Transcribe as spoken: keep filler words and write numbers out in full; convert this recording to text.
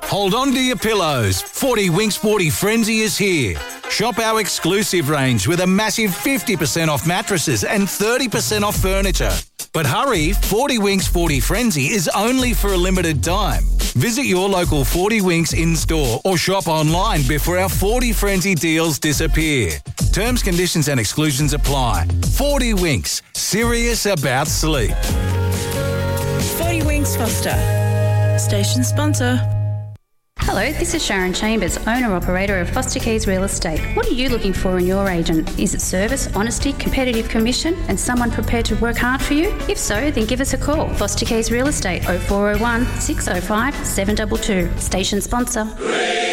Hold on to your pillows. forty Winks forty Frenzy is here. Shop our exclusive range with a massive fifty percent off mattresses and thirty percent off furniture. But hurry, forty Winks forty Frenzy is only for a limited time. Visit your local forty Winks in-store or shop online before our forty Frenzy deals disappear. Terms, conditions and exclusions apply. forty Winks, serious about sleep. forty Winks Foster, station sponsor. Hello, this is Sharon Chambers, owner-operator of Foster Keys Real Estate. What are you looking for in your agent? Is it service, honesty, competitive commission, and someone prepared to work hard for you? If so, then give us a call. Foster Keys Real Estate, oh four oh one, six oh five, seven two two. Station sponsor.